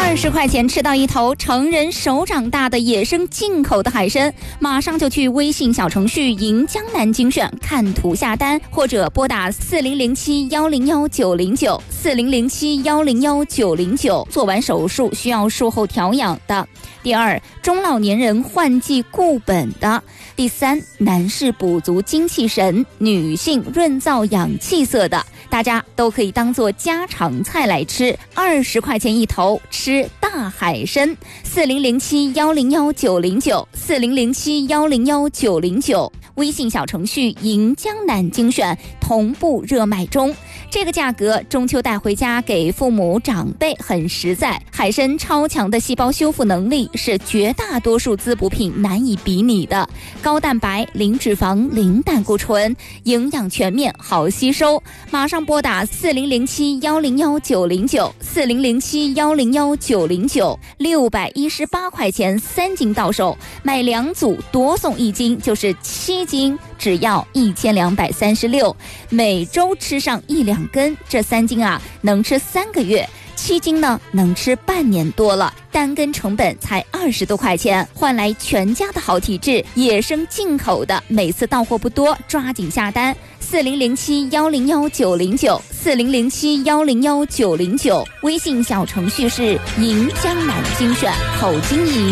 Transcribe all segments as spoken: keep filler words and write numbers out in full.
二十块钱吃到一头成人手掌大的野生进口的海参，马上就去微信小程序迎江南精选看图下单，或者拨打四零零七幺零幺九零九四零零七幺零幺九零九。做完手术需要术后调养的。第二，中老年人换季固本的。第三，男士补足精气神，女性润燥养气色的，大家都可以当做家常菜来吃。二十块钱一头，吃大海参。四零零七幺零幺九零九四零零七幺零幺九零九。微信小程序迎江南精选同步热卖中，这个价格中秋带回家给父母长辈很实在。海参超强的细胞修复能力是绝大多数滋补品难以比拟的，高蛋白、零脂肪、零胆固醇，营养全面，好吸收。马上拨打四零零七幺零幺九零九四零零七幺零幺九零九，六百一十八块钱三斤到手，买两组多送一斤，就是七斤，只要一千两百三十六。每周吃上一两根，这三斤啊能吃三个月。七斤呢能吃半年多了，单根成本才二十多块钱，换来全家的好体质，野生进口的，每次到货不多，抓紧下单。四零零七幺零幺九零九四零零七幺零幺九零九，微信小程序是迎江南精选，口经营。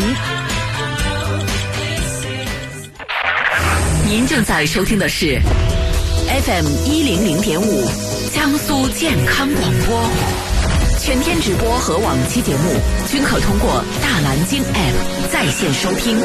您正在收听的是 F M 一零零点五江苏健康广播。全天直播和往期节目均可通过大蓝鲸 App 在线收听。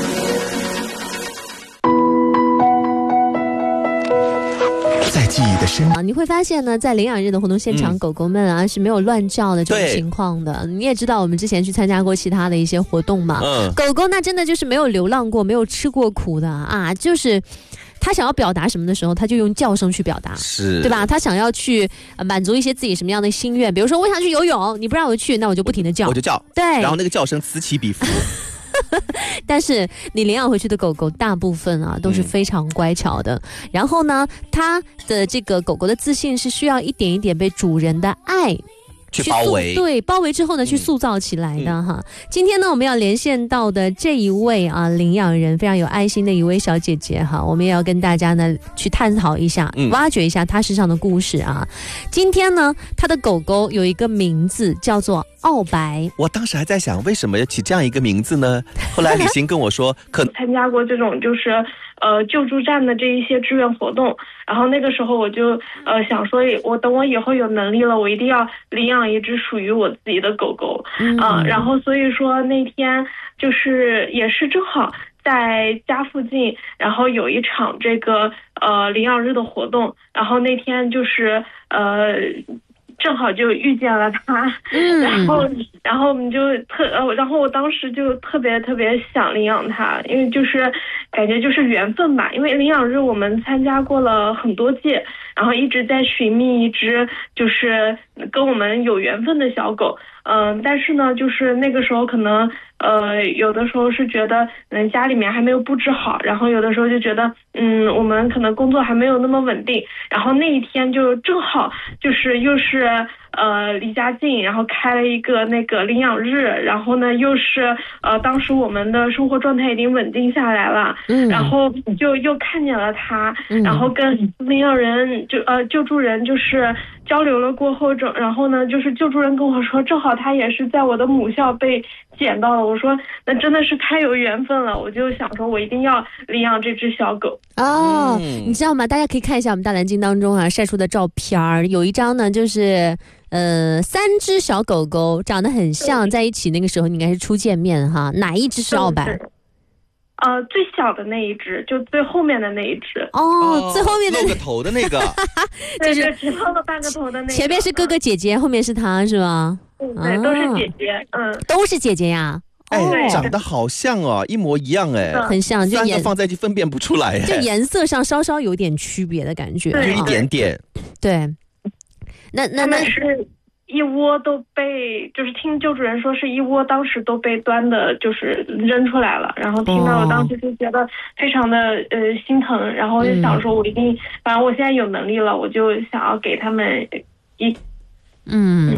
在记忆的深啊，你会发现呢，在领养日的活动现场，嗯、狗狗们啊是没有乱叫的这种情况的。你也知道，我们之前去参加过其他的一些活动嘛，嗯、狗狗那真的就是没有流浪过，没有吃过苦的啊，就是。他想要表达什么的时候，他就用叫声去表达， 是， 对吧？他想要去、呃、满足一些自己什么样的心愿，比如说我想去游泳，你不让我去，那我就不停的叫， 我就叫， 对， 然后那个叫声此起彼伏。 但是你领养回去的狗狗大部分啊都是非常乖巧的，嗯、然后呢，它的这个狗狗的自信是需要一点一点被主人的爱。 去包围， 对，包围之后呢，嗯、去塑造起来的哈。今天呢，我们要连线到的这一位啊，领养人非常有爱心的一位小姐姐哈，我们也要跟大家呢去探讨一下，嗯、挖掘一下她身上的故事啊。今天呢，她的狗狗有一个名字叫做傲白。 我当时还在想，为什么要起这样一个名字呢？后来李欣跟我说，可能参加过这种就是呃救助站的这一些志愿活动。然后那个时候我就呃想说，我等我以后有能力了，我一定要领养一只属于我自己的狗狗，嗯、呃，然后所以说那天就是也是正好在家附近，然后有一场这个呃领养日的活动，然后那天就是呃。正好就遇见了他，嗯、然后，然后我们就特呃，然后我当时就特别特别想领养他，因为就是感觉就是缘分吧。因为领养日我们参加过了很多届，然后一直在寻觅一只就是跟我们有缘分的小狗。嗯、呃，但是呢，就是那个时候可能呃，有的时候是觉得嗯家里面还没有布置好，然后有的时候就觉得嗯我们可能工作还没有那么稳定，然后那一天就正好就是又是呃离家近，然后开了一个那个领养日，然后呢又是呃当时我们的生活状态已经稳定下来了，嗯，然后就又看见了他，嗯、然后跟领养人就呃救助人就是交流了过后，正然后呢就是救助人跟我说，正好他也是在我的母校被捡到了。我说那真的是太有缘分了，我就想说我一定要领养这只小狗。 哦，嗯、你知道吗？大家可以看一下我们大蓝鲸当中啊晒出的照片，有一张呢就是呃三只小狗狗长得很像在一起，那个时候你应该是初见面哈，哪一只是傲白？ 呃，最小的那一只，就最后面的那一只。 哦，最后面的露个头的那个， 就是只露了半个头的那个。 前面是哥哥姐姐，后面是他是吧？ 对对，都是姐姐，嗯， 都是姐姐呀。 哎，长得好像哦，一模一样哎， 很像，就三个放在一起分辨不出来哎， 就颜色上稍稍有点区别的感觉， 就一点点。 对，那那那是。一窝都被，就是听救助人说是一窝当时都被端的就是扔出来了，然后听到我当时就觉得非常的呃心疼，然后就想说我一定，反正我现在有能力了，我就想要给他们一嗯